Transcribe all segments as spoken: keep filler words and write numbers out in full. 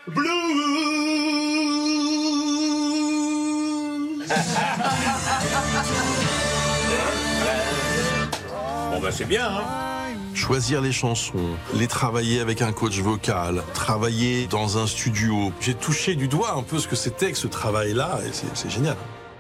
Blue. Bon bah c'est bien, hein. Choisir les chansons, les travailler avec un coach vocal, travailler dans un studio. J'ai touché du doigt un peu ce que c'était que ce travail-là, et c'est, c'est génial.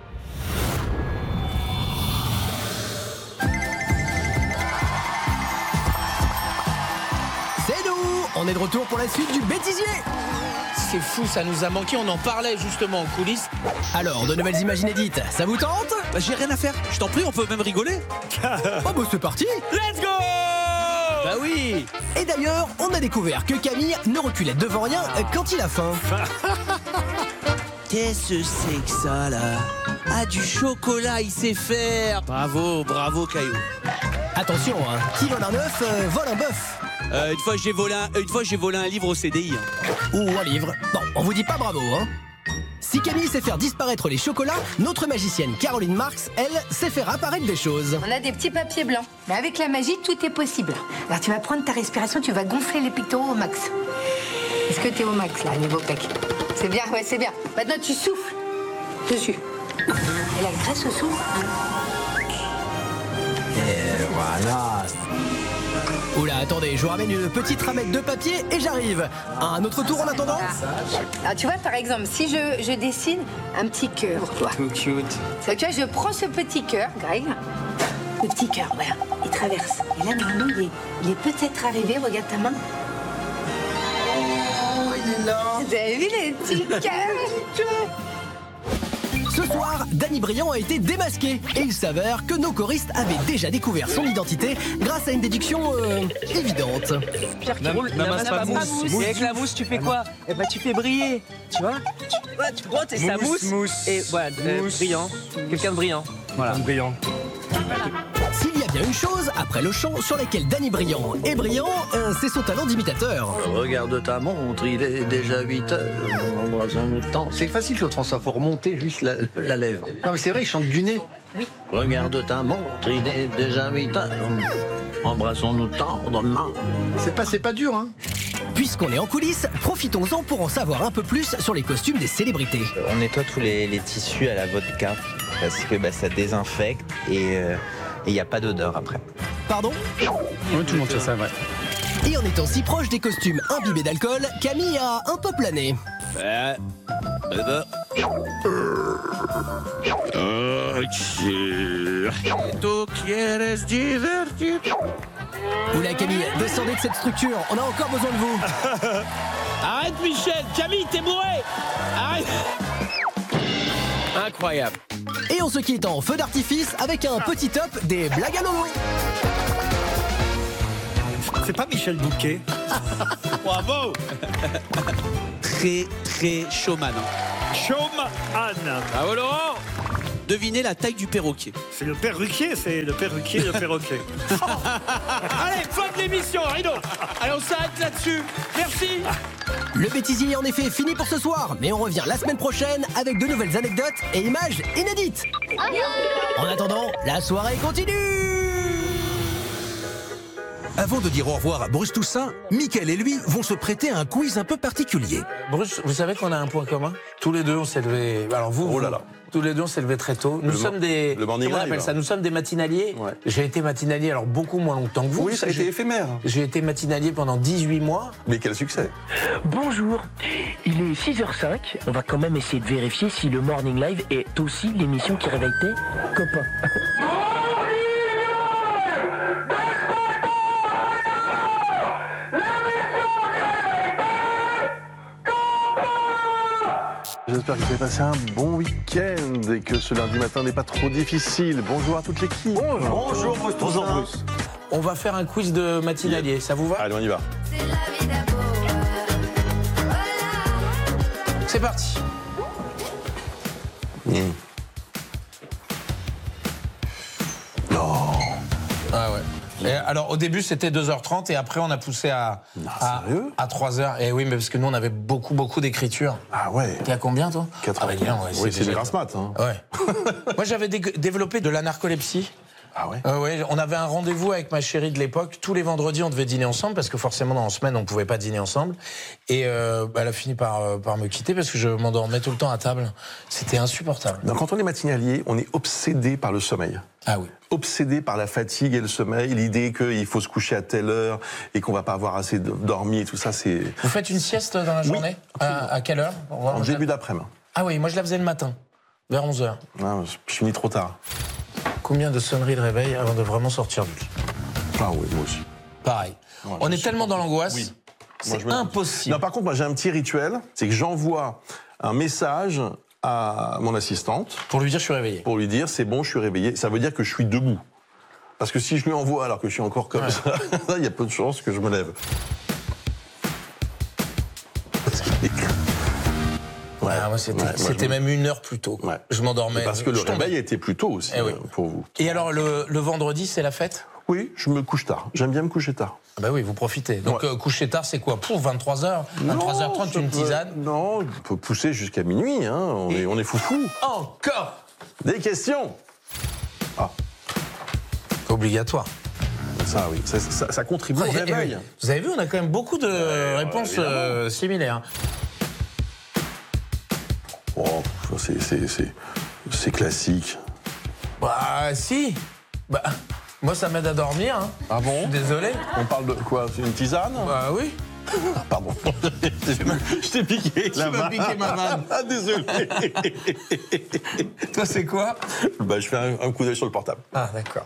C'est nous! On est de retour pour la suite du bêtisier! C'est fou, ça nous a manqué, on en parlait justement en coulisses. Alors, de nouvelles images inédites, ça vous tente? Bah, j'ai rien à faire, je t'en prie, on peut même rigoler. Oh bah c'est parti! Let's go! Bah oui! Et d'ailleurs, on a découvert que Camille ne reculait devant rien quand il a faim. Qu'est-ce que c'est que ça là? Ah, du chocolat, il sait faire! Bravo, bravo Caillou. Attention, hein, qui vole un œuf, euh, vole un bœuf. Euh, une fois j'ai volé un, une fois j'ai volé un livre au C D I. Hein. Ou un livre. Bon, on vous dit pas bravo, hein. Si Camille sait faire disparaître les chocolats, notre magicienne Caroline Marx, elle, sait faire apparaître des choses. On a des petits papiers blancs. Mais avec la magie, tout est possible. Alors tu vas prendre ta respiration, tu vas gonfler les pectoraux au max. Est-ce que t'es au max là, niveau pec? C'est bien, ouais, c'est bien. Maintenant tu souffles dessus. Et la graisse au souffle. Et voilà. Oula, attendez, je vous ramène une petite ramette de papier et j'arrive. Un autre tour en attendant? Alors tu vois, par exemple, si je, je dessine un petit cœur, toi. Tout cute. Ça, tu vois, je prends ce petit cœur, Greg. Le petit cœur, voilà, il traverse. Et là, normalement, il est, il est peut-être arrivé, regarde ta main. Oh, il est là. Vous avez vu les petits cœurs? Ce soir, Danny Briand a été démasqué et il s'avère que nos choristes avaient déjà découvert son identité grâce à une déduction euh, évidente. Pierre qui roule, n'amasse pas mousse. Et avec la mousse, tu fais quoi? Eh ben, tu fais briller, tu vois? Tu, voilà, tu frottes et ça mousse. Mousse. Et voilà, euh, brillant. Quelqu'un de brillant. Voilà. Brillant. S'il y a bien une chose, après le chant, sur laquelle Danny Briand est brillant, euh, c'est son talent d'imitateur. Regarde ta montre, il est déjà huit heures. On embrasse un autre temps. C'est facile, Claude François, faut remonter juste la, la lèvre. Non, mais c'est vrai, il chante du nez. Oui. Regarde ta montre, il est déjà huit heures. Embrassons-nous tendrement. C'est pas, c'est pas dur, hein. Puisqu'on est en coulisses, profitons-en pour en savoir un peu plus sur les costumes des célébrités. On nettoie tous les, les tissus à la vodka parce que bah, ça désinfecte et il n'y a pas d'odeur après. Pardon? Oui, tout le monde fait ça, ouais. Et en étant si proche des costumes imbibés d'alcool, Camille a un peu plané. Euh, euh, bah. Tu quieres divertir? Oula Camille, descendez de cette structure, on a encore besoin de vous. Arrête Michel, Camille, t'es bourré. Arrête. Incroyable. Et on se quitte en feu d'artifice avec un petit top des blagues à Lolo. C'est pas Michel Bouquet? Bravo. Très très showman. Showman. Bravo Laurent. Devinez la taille du perroquet. C'est le perruquier, c'est le perruquier, le perroquet. Allez, fin de l'émission, rideau. Allez, on s'arrête là-dessus. Merci. Le bêtisier est en effet fini pour ce soir, mais on revient la semaine prochaine avec de nouvelles anecdotes et images inédites. En attendant, la soirée continue. Avant de dire au revoir à Bruce Toussaint, Mickaël et lui vont se prêter à un quiz un peu particulier. Bruce, vous savez qu'on a un point commun? Tous les deux, on s'est levé. Alors vous, Oh là là. tous les deux, on s'est levé très tôt. Nous Le sommes mo- des. le morning comment on live, appelle ça? hein. Nous sommes des matinaliers. Ouais. J'ai été matinalier, alors beaucoup moins longtemps que vous. Oui, ça a été J'ai- éphémère. J'ai été matinalier pendant dix-huit mois. Mais quel succès. Bonjour, il est six heures cinq. On va quand même essayer de vérifier si le Morning Live est aussi l'émission qui réveille tes copains. J'espère que vous avez passé un bon week-end et que ce lundi matin n'est pas trop difficile. Bonjour à toute l'équipe. Bonjour, Bruce Toussaint. On va faire un quiz de matinalier, ça vous va? Allez, on y va. C'est parti. Mmh. Ah ouais. Et alors au début c'était deux heures trente et après on a poussé à, à, sérieux à trois heures. Et oui, mais parce que nous on avait beaucoup beaucoup d'écriture. Ah ouais. T'es à combien toi? quatre Ah bah, dis donc, ouais, Oui, c'est déjà- une grasse mat. Hein. Ouais. Moi j'avais dé- développé de la narcolepsie. Ah ouais euh, ouais, on avait un rendez-vous avec ma chérie de l'époque. Tous les vendredis, on devait dîner ensemble parce que forcément, dans la semaine, on ne pouvait pas dîner ensemble. Et euh, bah, elle a fini par, euh, par me quitter parce que je m'endormais tout le temps à table. C'était insupportable. Donc, quand on est matinalier, on est obsédé par le sommeil. Ah oui. Obsédé par la fatigue et le sommeil, l'idée qu'il faut se coucher à telle heure et qu'on va pas avoir assez dormi et tout ça, c'est... Vous faites une sieste dans la journée? Oui, à, à quelle heure? En début d'après-midi. Ah oui, moi je la faisais le matin, vers onze heures. Ah, je finis trop tard. Combien de sonneries de réveil avant de vraiment sortir du lit? Ah oui, moi aussi. Pareil. Ouais, on est suis... tellement dans l'angoisse, oui. c'est me... impossible. Non, par contre, moi j'ai un petit rituel, c'est que j'envoie un message à mon assistante. Pour lui dire je suis réveillé. Pour lui dire c'est bon, je suis réveillé. Ça veut dire que je suis debout. Parce que si je lui envoie alors que je suis encore comme ouais. ça, il y a peu de chances que je me lève. Ouais, ah, moi c'était, ouais, c'était même une heure plus tôt. Ouais. Je m'endormais. Parce que le réveil était plus tôt aussi, eh oui. pour vous. Et alors, le, le vendredi, c'est la fête? Oui, je me couche tard. J'aime bien me coucher tard. Ah bah oui, vous profitez. Donc, ouais. euh, coucher tard, c'est quoi? Pour vingt-trois heures? vingt-trois heures trente, une peut... tisane? Non, on peut pousser jusqu'à minuit, hein. On, Et... est, on est foufou. Encore? Des questions? Ah. Obligatoire. Ça, oui. Ça, ça, ça contribue au réveil. Vous avez vu, on a quand même beaucoup de ouais, réponses euh, similaires. Oh, c'est, c'est, c'est, c'est classique. Bah, si. Bah, moi, ça m'aide à dormir. Hein. Ah bon? Je suis désolé. On parle de quoi? C'est une tisane? Bah oui. Ah, pardon. Je t'ai piqué. Tu m'as piqué ma vanne. Ah, désolé. Toi, c'est quoi? Bah, je fais un, un coup d'œil sur le portable. Ah, d'accord.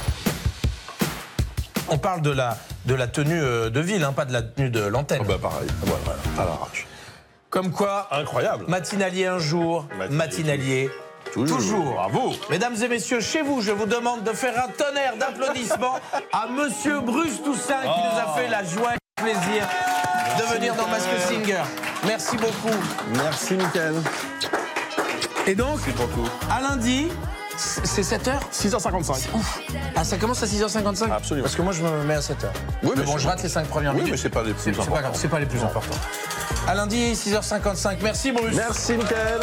On parle de la, de la tenue de ville, hein, pas de la tenue de l'antenne. Oh bah, pareil. Voilà, voilà. À l'arrache. Comme quoi, incroyable. Matinalier un jour, matinalier, matinalier toujours. toujours. Bravo. Mesdames et messieurs, chez vous, je vous demande de faire un tonnerre d'applaudissements à Monsieur Bruce Toussaint oh. qui nous a fait la joie et le plaisir Merci de venir Michael. Dans Masked Singer. Merci beaucoup. Merci Mickaël. Et donc, Merci beaucoup. À lundi, c'est sept heures six heures cinquante-cinq. Ouf. Ah, ça commence à six heures cinquante-cinq? Absolument. Parce que moi, je me mets à sept heures. Oui, mais, mais bon, je rate les cinq premières oui, minutes. Oui, mais c'est pas les plus c'est, importants. C'est pas grave, c'est pas les plus importants. À lundi, six heures cinquante-cinq. Merci Bruce. Merci Mickaël.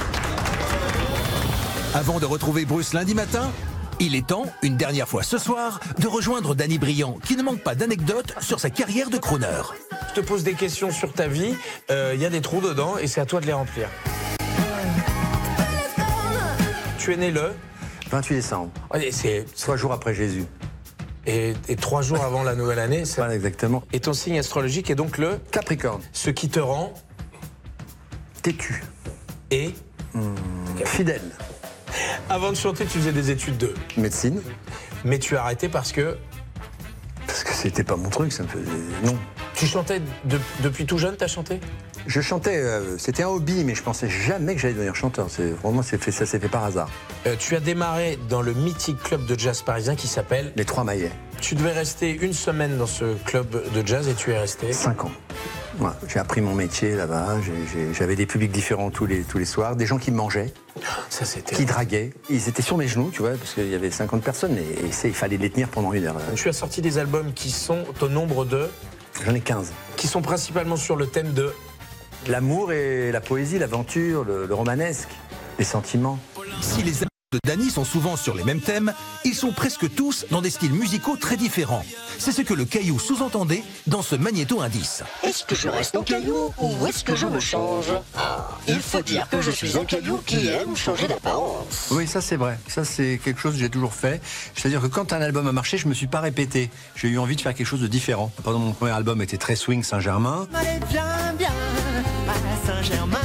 Avant de retrouver Bruce lundi matin, il est temps, une dernière fois ce soir, de rejoindre Danny Briand, qui ne manque pas d'anecdotes sur sa carrière de crooner. Je te pose des questions sur ta vie, il euh, y a des trous dedans et c'est à toi de les remplir. Tu es né le vingt-huit décembre. Ouais, c'est trois jours après Jésus. Et, et trois jours avant la nouvelle année, c'est... Voilà, exactement. Et ton signe astrologique est donc le Capricorne. Ce qui te rend têtu. Et mmh, fidèle. Avant de chanter, tu faisais des études de médecine. Mais tu as arrêté parce que Parce que c'était pas mon truc, ça me faisait... Non. Tu chantais de... depuis tout jeune, t'as chanté? Je chantais, euh, c'était un hobby, mais je pensais jamais que j'allais devenir chanteur. C'est, vraiment, c'est fait, ça s'est fait par hasard. Euh, tu as démarré dans le mythique club de jazz parisien qui s'appelle Les Trois Maillets. Tu devais rester une semaine dans ce club de jazz et tu es resté Cinq ans. Ouais, j'ai appris mon métier là-bas. J'ai, j'ai, j'avais des publics différents tous les, tous les soirs, des gens qui me mangeaient, ça, c'était... qui draguaient. Ils étaient sur mes genoux, tu vois, parce qu'il y avait cinquante personnes et, et c'est, il fallait les tenir pendant une heure. Tu as sorti des albums qui sont au nombre de... J'en ai quinze. Qui sont principalement sur le thème de... L'amour et la poésie, l'aventure, le, le romanesque, les sentiments. Si les albums de Danny sont souvent sur les mêmes thèmes, ils sont presque tous dans des styles musicaux très différents. C'est ce que le Caillou sous-entendait dans ce magnéto-indice. Est-ce que je reste en Caillou ou est-ce que je me change? Ah, il faut dire que je suis un Caillou qui aime changer d'apparence. Oui, ça c'est vrai. Ça c'est quelque chose que j'ai toujours fait. C'est-à-dire que quand un album a marché, je me suis pas répété. J'ai eu envie de faire quelque chose de différent. Pendant mon premier album était très swing Saint-Germain. Allez, viens, viens, à Saint-Germain.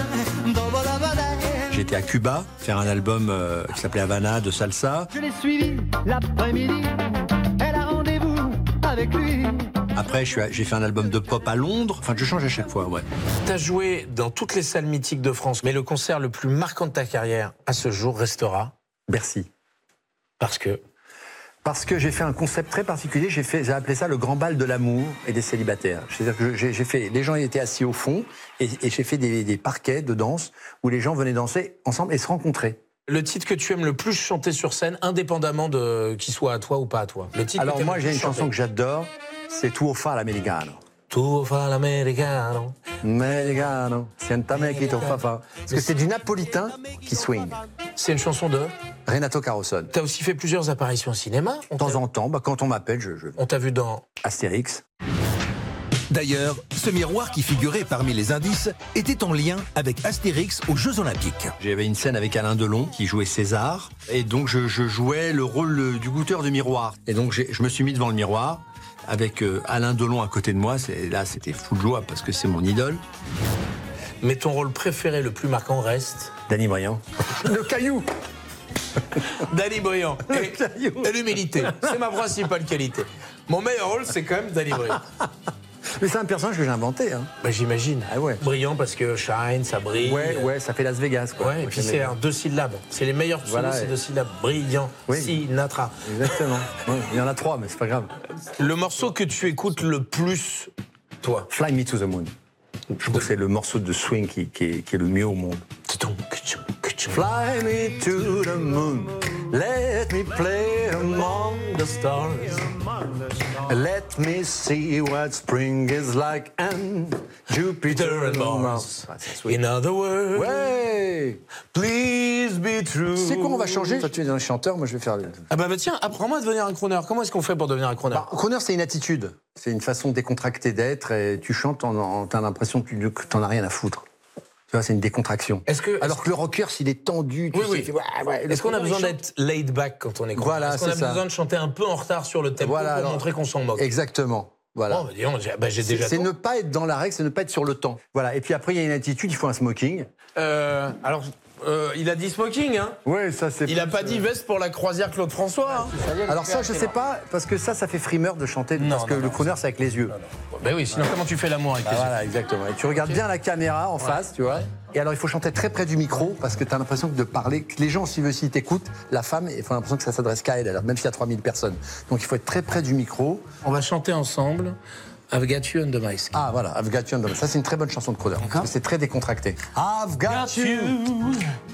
J'étais à Cuba, faire un album euh, qui s'appelait Havana de salsa. Je l'ai suivi l'après-midi, elle a rendez-vous avec lui. Après, je suis à, j'ai fait un album de pop à Londres. Enfin, je change à chaque fois, ouais. T'as joué dans toutes les salles mythiques de France, mais le concert le plus marquant de ta carrière, à ce jour, restera Bercy. Parce que Parce que j'ai fait un concept très particulier. J'ai, fait, j'ai appelé ça le grand bal de l'amour et des célibataires. C'est-à-dire que j'ai, j'ai fait, les gens étaient assis au fond et, et j'ai fait des, des parquets de danse où les gens venaient danser ensemble et se rencontrer. Le titre que tu aimes le plus chanter sur scène, indépendamment de qu'il soit à toi ou pas à toi. Le titre Alors que moi, j'ai une chanter. chanson que j'adore, c'est Tuo fa l'americano. Tuo fa l'americano. Americano, siéntame quito fafa. Parce que c'est du napolitain qui swing. C'est une chanson de Renato Carosone. T'as aussi fait plusieurs apparitions au cinéma. De temps en temps, bah, quand on m'appelle, je, je... On t'a vu dans Astérix. D'ailleurs, ce miroir qui figurait parmi les indices était en lien avec Astérix aux Jeux Olympiques. J'avais une scène avec Alain Delon qui jouait César. Et donc je, je jouais le rôle du goûteur de miroir. Et donc je me suis mis devant le miroir avec euh, Alain Delon à côté de moi. Là, c'était fou de joie parce que c'est mon idole. Mais ton rôle préféré, le plus marquant, reste Danny Briand. Le caillou. Danny Briand. Et, et l'humilité. C'est ma principale qualité. Mon meilleur rôle, c'est quand même Danny Briand. Mais c'est un personnage que j'ai inventé. Hein. Bah, j'imagine. Ah ouais. Brillant parce que shine, ça brille. Ouais, ouais, ça fait Las Vegas. Quoi. Ouais, et puis c'est un deux syllabes. C'est les meilleurs pseudos, voilà, c'est et... deux syllabes. Brillant, oui. Sinatra. Exactement. Ouais, il y en a trois, mais c'est pas grave. Le morceau que tu écoutes le plus, toi? Fly Me to the Moon. Je trouve que c'est le morceau de swing qui, qui, est, qui est le mieux au monde. Fly me to the moon, let me play among the stars. Let me see what spring is like and Jupiter and Mars. In other words, ouais. Please be true. Tu sais quoi, on va changer. Toi, tu es un chanteur, moi je vais faire le... Ah bah, bah tiens, apprends-moi à devenir un crooner. Comment est-ce qu'on fait pour devenir un crooner? Bah, crooner, c'est une attitude. C'est une façon décontractée d'être et tu chantes, en, en, t'as l'impression que tu n'en as rien à foutre. Tu vois, c'est une décontraction. Est-ce que, Alors que le rocker, s'il est tendu, tu oui, sais, oui. il fait, ouais, ouais, est-ce qu'on a besoin d'être laid back quand on est crooner? Voilà, est-ce qu'on a ça. besoin de chanter un peu en retard sur le tempo voilà, pour alors, montrer qu'on s'en moque? Exactement. Voilà. Oh, bah, disons, j'ai, bah, j'ai déjà c'est ne pas être dans la règle, c'est ne pas être sur le temps. Voilà. Et puis après, il y a une attitude, il faut un smoking. Euh, alors, euh, il a dit smoking, hein? Ouais, ça c'est. Il a pas dit veste pour la croisière Claude François. Hein. Alors ça, je sais pas, parce que ça, ça fait frimeur de chanter, non, parce que non, le non, crooner, c'est avec les yeux. Non, non. Ben oui, sinon comment tu fais l'amour avec bah, les voilà, yeux? Exactement. Et tu regardes bien la caméra en ouais. face, tu vois. Ouais. Et alors, il faut chanter très près du micro, parce que tu as l'impression de parler, que les gens, s'ils veulent, s'ils t'écoutent, la femme, il faut l'impression que ça s'adresse qu'à elle, alors, même s'il y a trois mille personnes. Donc il faut être très près du micro. On va chanter ensemble. I've got you under my skin. Ah voilà, I've got you under my skin. Ça, c'est une très bonne chanson de crooner. Parce que c'est très décontracté. I've got, got you